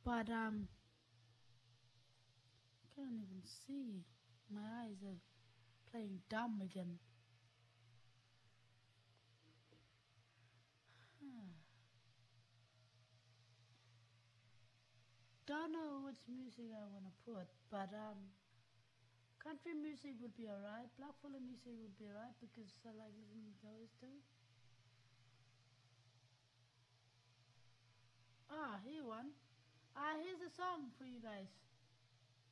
but can't even see. My eyes are playing dumb again. Don't know which music I wanna put, but country music would be alright. Blockfuller music would be alright because I like listening to those too. Ah, here one. Ah, here's a song for you guys.